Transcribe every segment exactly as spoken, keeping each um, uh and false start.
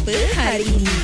apa hari ini?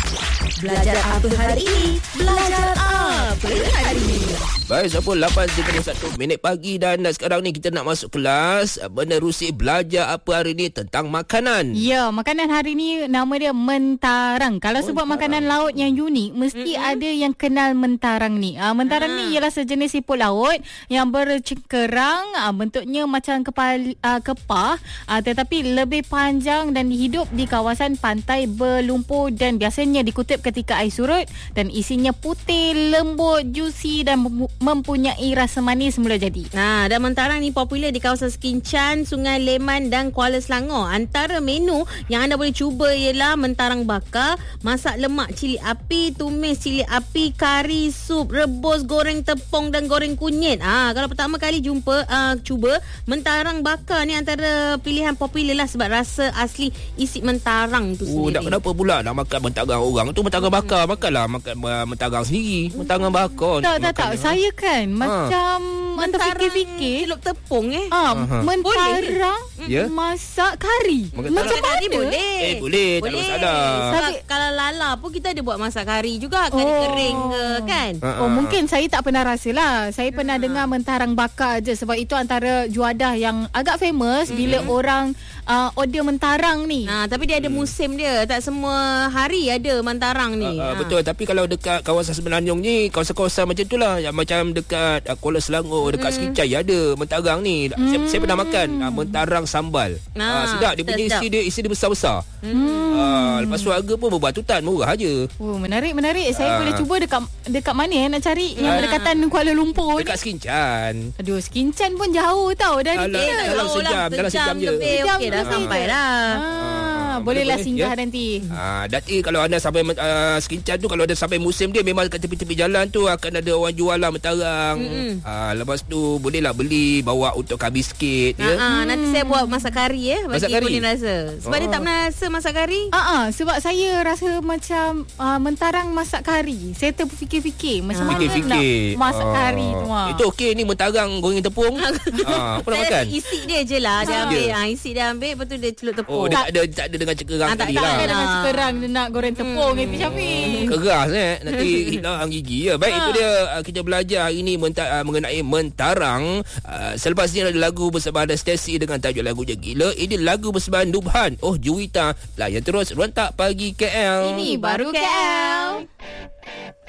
Belajar apa hari ini? Belajar apa hari ini? Baik, siapa lapan tiga puluh satu minit pagi dan sekarang ni kita nak masuk kelas menerusi belajar apa hari ni tentang makanan. Ya, makanan hari ni nama dia mentarang. Kalau mentarang. Sebut makanan laut yang unik, mesti mm-hmm. ada yang kenal mentarang ni. Uh, mentarang ha. ni ialah sejenis siput laut yang bercengkerang, uh, bentuknya macam kepala, uh, kepah, uh, tetapi lebih panjang dan hidup di kawasan pantai berlumpur dan biasanya dikutip ketika air surut dan isinya putih, lembut, juicy dan mempunyai rasa manis mula jadi. Nah, dan mentarang ni popular di kawasan Sekincan, Sungai Leman dan Kuala Selangor. Antara menu yang anda boleh cuba ialah mentarang bakar, masak lemak cili api, tumis cili api, kari, sup, rebus, goreng tepung dan goreng kunyit. Ah, kalau pertama kali jumpa uh, cuba mentarang bakar ni antara pilihan popular lah sebab rasa asli isi mentarang tu oh, sendiri. Oh, kenapa pula nak makan mentarang orang tu mentarang bakar? Makanlah makan uh, mentarang sendiri, mentarang bakar. Tak, tak, tak. Saya kan macam ha. terfikir-fikir celup tepung eh. Ah, uh-huh. mentarang yeah. masak kari. Makan macam kari mana? Boleh. Eh boleh, tak ada masalah. Kalau, kalau lala pun kita ada buat masak kari juga, kari oh. kering ke kan? Uh-huh. Oh, mungkin saya tak pernah rasa lah. Saya uh-huh. pernah dengar mentarang bakar je sebab itu antara juadah yang agak famous uh-huh. bila orang uh, order mentarang ni. Nah, tapi dia ada musim dia. Tak semua hari ada mentarang ni. Uh, uh, ha. Betul, tapi kalau dekat kawasan Semenanjung ni, kawasan-kawasan macam tu lah, yang macam dekat uh, Kuala Selangor, dekat mm. Sekicai ada mentarang ni. Mm. Saya, saya pernah makan uh, mentarang sambal. Nah, uh, sedap, dia punya isi dia, isi dia besar-besar. Mm. Uh, lepas tu harga pun berbatutan, murah aje. Oh, menarik, menarik. Saya uh. boleh cuba dekat dekat mana eh nak cari uh. yang berdekatan Kuala Lumpur dekat ni. Sekincan. Aduh, Sekincan pun jauh tau dari Alah, kita. dalam sejam, dalam sejam je. Okey dah sampai dah. Ah, bolehlah singgah ya? nanti. Ah, nanti kalau anda sampai uh, Sekincan tu, kalau ada sampai musim dia, memang kat tepi-tepi jalan tu akan ada orang jual lah mentarang. Mm-hmm. Ah, lepas tu bolehlah beli, bawa untuk habis sikit. Ya? Ah, hmm. Nanti saya buat masak kari eh, bagi masak Ibu ni rasa. Sebab oh. dia tak pernah rasa masak kari. Ah, ah, sebab saya rasa macam uh, mentarang masak kari. Saya terfikir-fikir macam ah. mana fikir-fikir. nak masak ah. kari tu. Ah. Itu okey ni mentarang goreng tepung. ah, apa nak makan? Isi dia je lah. Dia ambil, ah, isi dia ambil, lepas tu dia celup tepung. Oh, dia tak ada, tak ada dengan cekerang ah, tadi tak, lah. Tak ada dengan cekerang, dia nak goreng tepung hmm. itu Syafiq. Keras eh. Nanti hilang gigi ya. Baik, ha. itu dia uh, kita belajar hari ini menta- uh, mengenai mentarang. Uh, selepas ni ada lagu bersama ada Stacy dengan tajuk lagu Je Gila. Ini lagu bersama Nubhan. Oh, Juwita. Layan terus Rentak Pagi K L. Ini baru K L.